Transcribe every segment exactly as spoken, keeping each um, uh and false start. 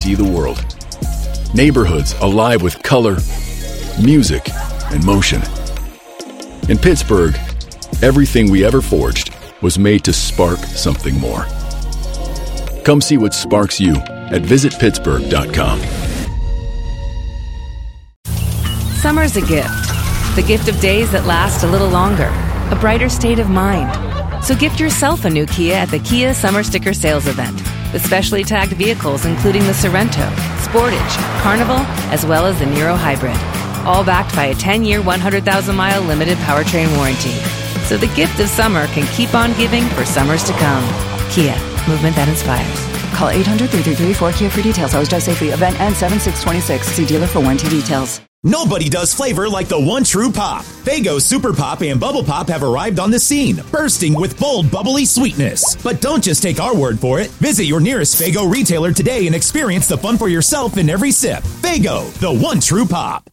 see the world. Neighborhoods alive with color, music, and motion. In Pittsburgh, everything we ever forged was made to spark something more. Come see what sparks you at visit pittsburgh dot com. Summer's a gift. The gift of days that last a little longer. A brighter state of mind. So gift yourself a new Kia at the Kia Summer Sticker Sales Event. With specially tagged vehicles including the Sorento, Sportage, Carnival, as well as the Niro Hybrid. All backed by a ten-year, one hundred thousand mile limited powertrain warranty. So the gift of summer can keep on giving for summers to come. Kia, movement that inspires. Call eight hundred, three three three, four Kia for details. Always drive safely. Event ends seven six twenty-six. See dealer for warranty details. Nobody does flavor like the one true pop. Faygo Super Pop and Bubble Pop have arrived on the scene, bursting with bold, bubbly sweetness. But don't just take our word for it. Visit your nearest Faygo retailer today and experience the fun for yourself in every sip. Faygo, the one true pop.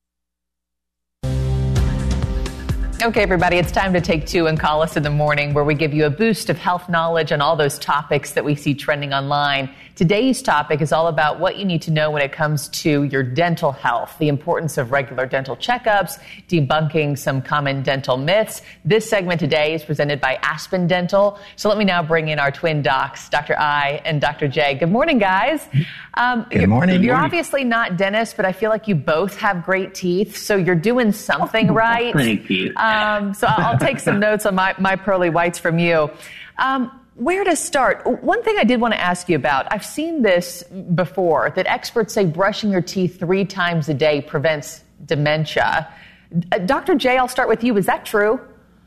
Okay, everybody, it's time to take two and call us in the morning, where we give you a boost of health knowledge on all those topics that we see trending online. Today's topic is all about what you need to know when it comes to your dental health, the importance of regular dental checkups, debunking some common dental myths. This segment today is presented by Aspen Dental. So let me now bring in our twin docs, Doctor I and Doctor J. Good morning, guys. Um, Good morning. You're, you're morning. obviously not dentists, but I feel like you both have great teeth, so you're doing something right. Thank you. Um, so I'll take some notes on my, my pearly whites from you. Um, Where to start? One thing I did want to ask you about, I've seen this before, that experts say brushing your teeth three times a day prevents dementia. Uh, Doctor J, I'll start with you. Is that true?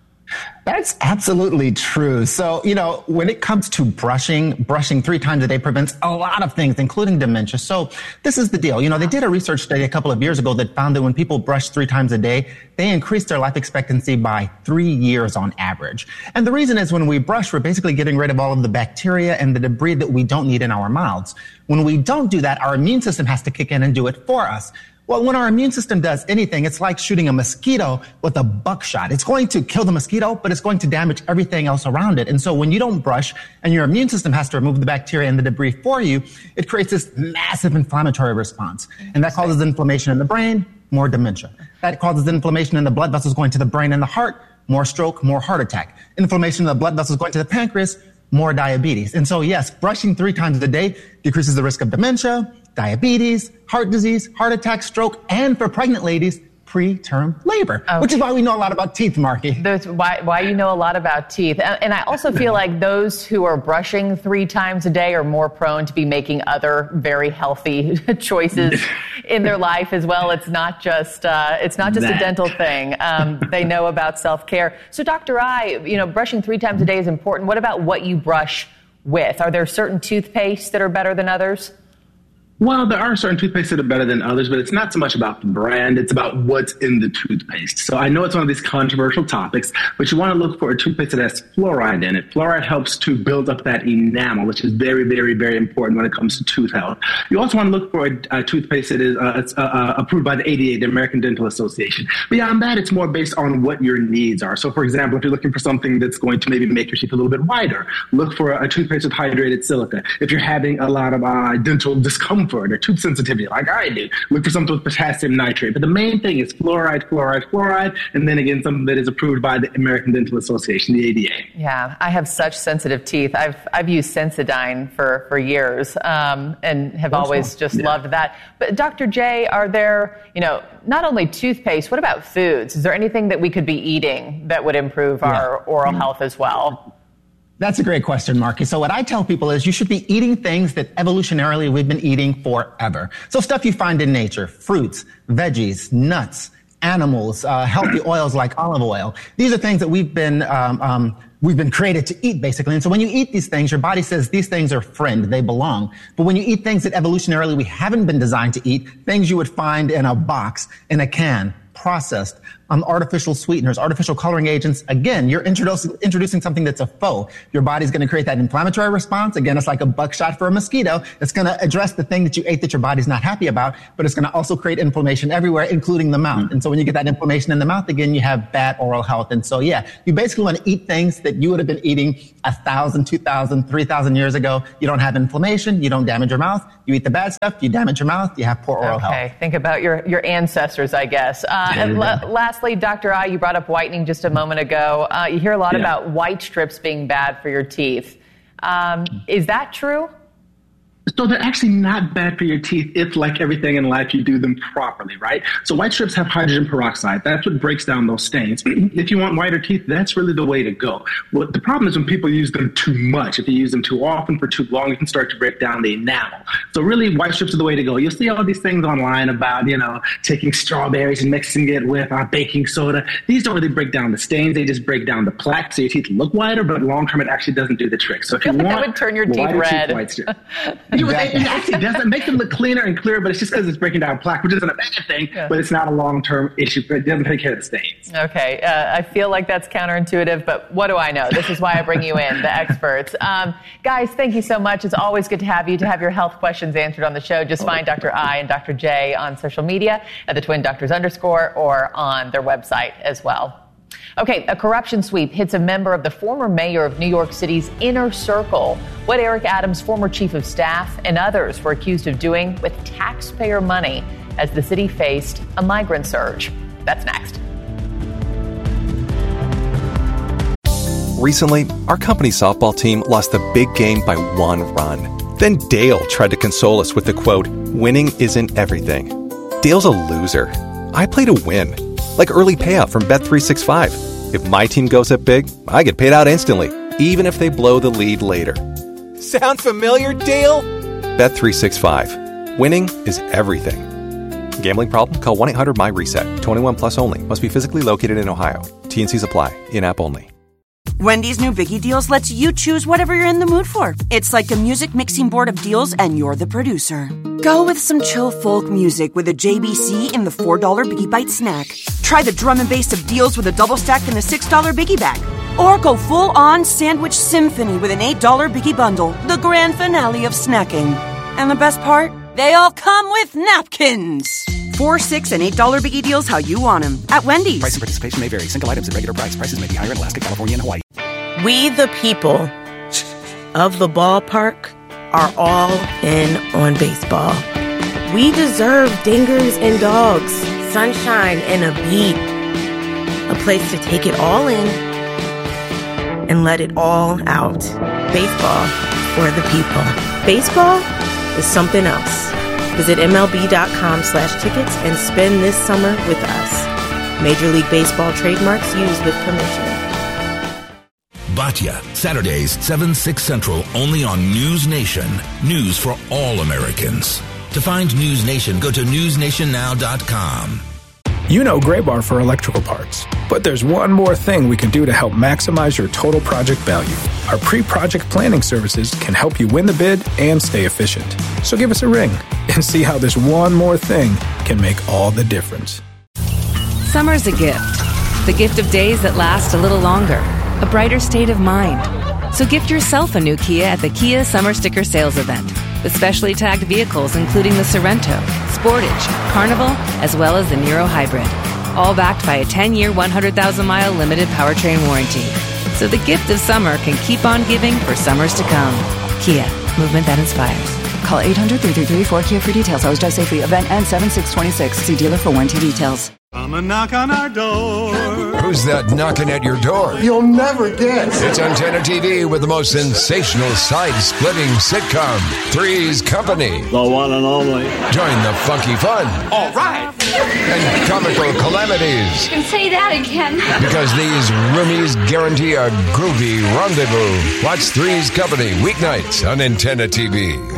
That's absolutely true. So, you know, when it comes to brushing, brushing three times a day prevents a lot of things, including dementia. So this is the deal. You know, they did a research study a couple of years ago that found that when people brush three times a day, they increased their life expectancy by three years on average. And the reason is when we brush, we're basically getting rid of all of the bacteria and the debris that we don't need in our mouths. When we don't do that, our immune system has to kick in and do it for us. Well, when our immune system does anything, it's like shooting a mosquito with a buckshot. It's going to kill the mosquito, but it's going to damage everything else around it. And so when you don't brush and your immune system has to remove the bacteria and the debris for you, it creates this massive inflammatory response. And that causes inflammation in the brain, more dementia. That causes inflammation in the blood vessels going to the brain and the heart, more stroke, more heart attack. Inflammation in the blood vessels going to the pancreas, more diabetes. And so, yes, brushing three times a day decreases the risk of dementia, diabetes, heart disease, heart attack, stroke, and for pregnant ladies, preterm labor, okay. Which is why we know a lot about teeth, Marky. That's why, why you know a lot about teeth. And I also feel like those who are brushing three times a day are more prone to be making other very healthy choices in their life as well. It's not just uh, it's not just that. a dental thing. Um, they know about self-care. So, Doctor I, you know, brushing three times a day is important. What about what you brush with? Are there certain toothpastes that are better than others? Well, there are certain toothpastes that are better than others, but it's not so much about the brand. It's about what's in the toothpaste. So I know it's one of these controversial topics, but you want to look for a toothpaste that has fluoride in it. Fluoride helps to build up that enamel, which is very, very, very important when it comes to tooth health. You also want to look for a, a toothpaste that is uh, uh, uh, approved by the A D A, the American Dental Association. Beyond that, it's more based on what your needs are. So, for example, if you're looking for something that's going to maybe make your teeth a little bit whiter, look for a, a toothpaste with hydrated silica. If you're having a lot of uh, dental discomfort, or tooth sensitivity like I do, look for something with potassium nitrate. But the main thing is fluoride, fluoride, fluoride, and then again, something that is approved by the American Dental Association, the A D A. Yeah, I have such sensitive teeth. I've I've used Sensodyne for, for years um, and have That's always fun. just yeah. loved that. But Doctor J, are there, you know, not only toothpaste, what about foods? Is there anything that we could be eating that would improve yeah. our oral mm-hmm. health as well? That's a great question, Marky. So what I tell people is you should be eating things that evolutionarily we've been eating forever. So stuff you find in nature, fruits, veggies, nuts, animals, uh, healthy oils like olive oil. These are things that we've been, um, um, we've been created to eat, basically. And so when you eat these things, your body says these things are friend, they belong. But when you eat things that evolutionarily we haven't been designed to eat, things you would find in a box, in a can, processed, um, artificial sweeteners, artificial coloring agents. Again, you're introducing, introducing something that's a foe. Your body's going to create that inflammatory response. Again, it's like a buckshot for a mosquito. It's going to address the thing that you ate that your body's not happy about, but it's going to also create inflammation everywhere, including the mouth. And so when you get that inflammation in the mouth, again, you have bad oral health. And so, yeah, you basically want to eat things that you would have been eating a thousand, two thousand, three thousand years ago. You don't have inflammation. You don't damage your mouth. You eat the bad stuff. You damage your mouth. You have poor oral okay. health. Okay, think about your, your ancestors, I guess. Uh, and la- lastly, Doctor I, you brought up whitening just a moment ago. Uh, you hear a lot yeah. about white strips being bad for your teeth. Um, is that true? So they're actually not bad for your teeth if, like everything in life, you do them properly, right? So white strips have hydrogen peroxide. That's what breaks down those stains. If you want whiter teeth, that's really the way to go. Well, the problem is when people use them too much. If you use them too often for too long, you can start to break down the enamel. So really, white strips are the way to go. You'll see all these things online about, you know, taking strawberries and mixing it with uh, baking soda. These don't really break down the stains. They just break down the plaque, so your teeth look whiter, but long term, it actually doesn't do the trick. So if you want that would turn your teeth red. Teeth, white strip. Exactly. It actually doesn't make them look cleaner and clearer, but it's just because it's breaking down plaque, which isn't a bad thing, yeah. but it's not a long-term issue. It doesn't take care of the stains. Okay. Uh, I feel like that's counterintuitive, but what do I know? This is why I bring you in, the experts. Um, guys, thank you so much. It's always good to have you, to have your health questions answered on the show. Just find Doctor I and Doctor J on social media at the Twin Doctors underscore or on their website as well. Okay, a corruption sweep hits a member of the former mayor of New York City's inner circle. What Eric Adams, former chief of staff, and others were accused of doing with taxpayer money as the city faced a migrant surge. That's next. Recently, our company's softball team lost the big game by one run. Then Dale tried to console us with the quote, "Winning isn't everything." Dale's a loser. I play to win. Like early payout from Bet three sixty-five. If my team goes up big, I get paid out instantly, even if they blow the lead later. Sound familiar, Dale? Bet three sixty-five. Winning is everything. Gambling problem? Call one eight hundred M Y reset. twenty-one plus only. Must be physically located in Ohio. T N Cs apply. In-app only. Wendy's new Biggie Deals lets you choose whatever you're in the mood for. It's like a music mixing board of deals, and you're the producer. Go with some chill folk music with a J B C in the four dollar Biggie Bite snack. Try the drum and bass of deals with a double stack in the six dollar Biggie Bag. Or go full-on sandwich symphony with an eight dollar Biggie Bundle, the grand finale of snacking. And the best part? They all come with napkins. Four, six, and eight dollar Biggie Deals how you want them at Wendy's. Price and participation may vary. Single items at regular price. Prices may be higher in Alaska, California, and Hawaii. We, the people of the ballpark, are all in on baseball. We deserve dingers and dogs, sunshine and a beat, a place to take it all in and let it all out. Baseball for the people. Baseball is something else. Visit MLB.com slash tickets and spend this summer with us. Major League Baseball trademarks used with permission. Batya, Saturdays, seven, six Central, only on News Nation. News for all Americans. To find News Nation, go to news nation now dot com. You know Graybar for electrical parts, but there's one more thing we can do to help maximize your total project value. Our pre-project planning services can help you win the bid and stay efficient. So give us a ring and see how this one more thing can make all the difference. Summer's a gift. The gift of days that last a little longer. A brighter state of mind. So gift yourself a new Kia at the Kia Summer Sticker Sales Event. With specially tagged vehicles including the Sorento, Sportage, Carnival, as well as the Niro Hybrid. All backed by a ten-year, one hundred thousand mile limited powertrain warranty. So the gift of summer can keep on giving for summers to come. Kia, movement that inspires. Call eight hundred, three three three, four K I A for details. Always drive safely. Event ends seven six twenty-six. See dealer for warranty details. Come and knock on our door. Who's that knocking at your door? You'll never guess. It's Antenna T V with the most sensational side-splitting sitcom, Three's Company. The one and only. Join the funky fun. All right. And comical calamities. You can say that again. Because these roomies guarantee a groovy rendezvous. Watch Three's Company weeknights on Antenna T V.